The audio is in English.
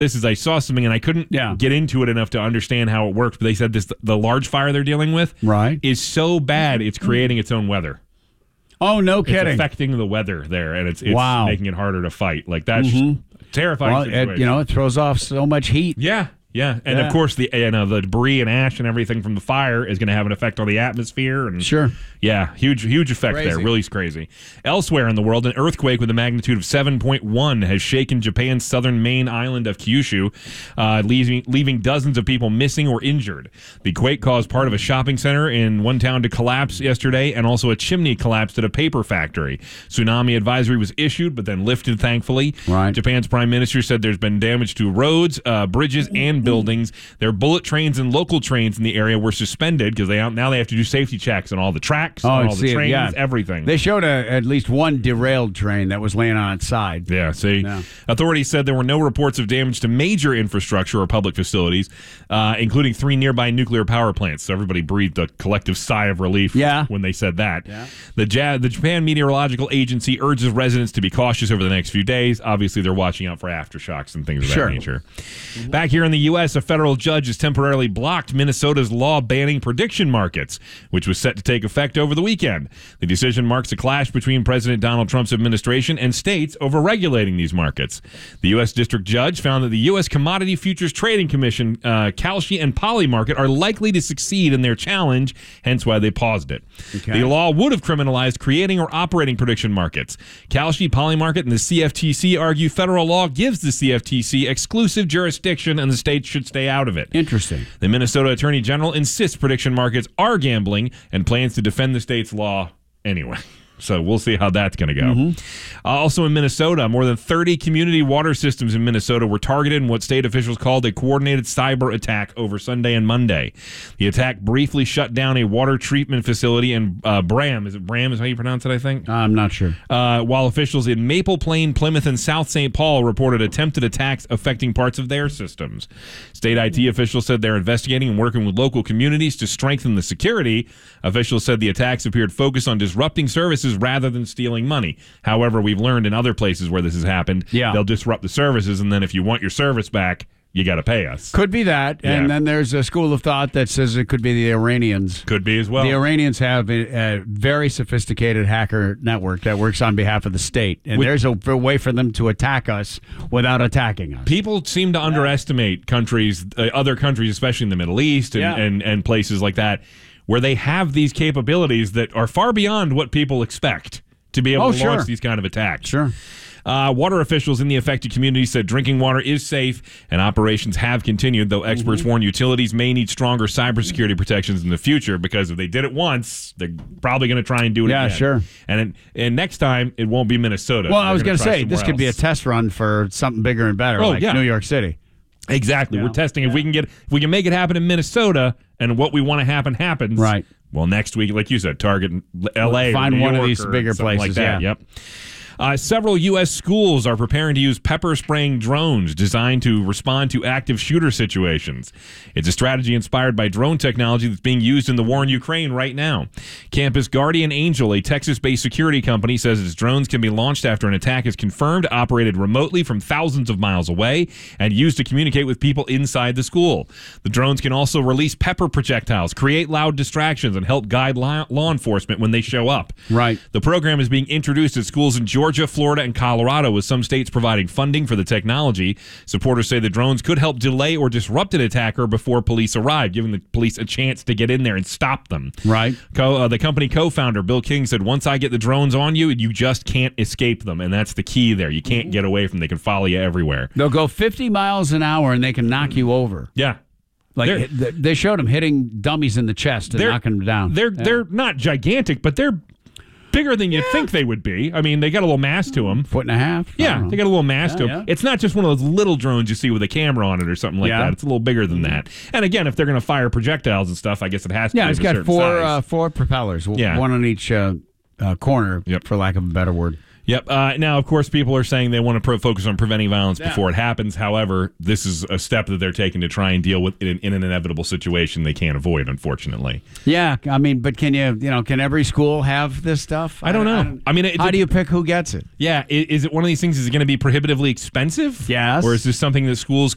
this is I saw something and I couldn't get into it enough to understand how it works, but they said the large fire they're dealing with is so bad it's creating its own weather. Oh, no kidding. It's affecting the weather there, and it's making it harder to fight. Like, that's terrifying situation. It throws off so much heat. Yeah, and of course the debris and ash and everything from the fire is going to have an effect on the atmosphere. And huge effect there. Really crazy. Elsewhere in the world, an earthquake with a magnitude of 7.1 has shaken Japan's southern main island of Kyushu, leaving dozens of people missing or injured. The quake caused part of a shopping center in one town to collapse yesterday, and also a chimney collapsed at a paper factory. Tsunami advisory was issued, but then lifted, thankfully. Right. Japan's prime minister said there's been damage to roads, bridges, and buildings. Their bullet trains and local trains in the area were suspended because they have to do safety checks on all the tracks, on all the trains, everything. They showed at least one derailed train that was laying on its side. Authorities said there were no reports of damage to major infrastructure or public facilities, including 3 nearby nuclear power plants. So everybody breathed a collective sigh of relief when they said that. Yeah. The Japan Meteorological Agency urges residents to be cautious over the next few days. Obviously, they're watching out for aftershocks and things of that nature. Back here in the U.S., a federal judge has temporarily blocked Minnesota's law banning prediction markets, which was set to take effect over the weekend. The decision marks a clash between President Donald Trump's administration and states over regulating these markets. The U.S. District Judge found that the U.S. Commodity Futures Trading Commission, Kalshi and Poly Market are likely to succeed in their challenge, hence why they paused it. Okay. The law would have criminalized creating or operating prediction markets. Kalshi, Poly Market, and the CFTC argue federal law gives the CFTC exclusive jurisdiction and the states should stay out of it. Interesting. The Minnesota Attorney General insists prediction markets are gambling and plans to defend the state's law anyway. So we'll see how that's going to go. Also in Minnesota, more than 30 community water systems in Minnesota were targeted in what state officials called a coordinated cyber attack over Sunday and Monday. The attack briefly shut down a water treatment facility in Bram. Is it Bram is how you pronounce it, I think? I'm not sure. While officials in Maple Plain, Plymouth, and South St. Paul reported attempted attacks affecting parts of their systems. State IT officials said they're investigating and working with local communities to strengthen the security. Officials said the attacks appeared focused on disrupting services rather than stealing money. However, we've learned in other places where this has happened, they'll disrupt the services, and then if you want your service back, you got to pay us. Could be that. And then there's a school of thought that says it could be the Iranians. Could be as well. The Iranians have a very sophisticated hacker network that works on behalf of the state. And there's a way for them to attack us without attacking us. People seem to underestimate countries, other countries, especially in the Middle East and places like that, where they have these capabilities that are far beyond what people expect to be able to launch these kind of attacks. Sure. Water officials in the affected community said drinking water is safe and operations have continued, though experts warn utilities may need stronger cybersecurity protections in the future because if they did it once, they're probably going to try and do it again. Yeah, sure. And next time, it won't be Minnesota. Well, I was going to say, this could be a test run for something bigger and better, like New York City. Exactly. Yeah. We're testing if we can make it happen in Minnesota and what we want to happen happens. Right. Well, next week, like you said, target L.A. Find or New one York of these bigger places. Like that. Yep. Several U.S. schools are preparing to use pepper spraying drones designed to respond to active shooter situations. It's a strategy inspired by drone technology that's being used in the war in Ukraine right now. Campus Guardian Angel, a Texas-based security company, says its drones can be launched after an attack is confirmed, operated remotely from thousands of miles away, and used to communicate with people inside the school. The drones can also release pepper projectiles, create loud distractions, and help guide law enforcement when they show up. Right. The program is being introduced at schools in Georgia, Florida, and Colorado, with some states providing funding for the technology. Supporters say the drones could help delay or disrupt an attacker before police arrive, giving the police a chance to get in there and stop them. Right. The company co-founder, Bill King, said, once I get the drones on you, you just can't escape them, and that's the key there. You can't get away from them. They can follow you everywhere. They'll go 50 miles an hour, and they can knock you over. Yeah. Like they showed them hitting dummies in the chest and knocking them down. They're not gigantic, but they're bigger than you think they would be. I mean, they got a little mass to them. Foot and a half? Yeah, they got a little mass to them. Yeah. It's not just one of those little drones you see with a camera on it or something like that. It's a little bigger than that. And again, if they're going to fire projectiles and stuff, I guess it has to be it's got four propellers, one on each corner, for lack of a better word. Yep. Now, of course, people are saying they want to focus on preventing violence before it happens. However, this is a step that they're taking to try and deal with it in an inevitable situation they can't avoid, unfortunately. Yeah, I mean, but can every school have this stuff? I don't know. How do you pick who gets it? Yeah, is it one of these things? Is it going to be prohibitively expensive? Yes. Or is this something that schools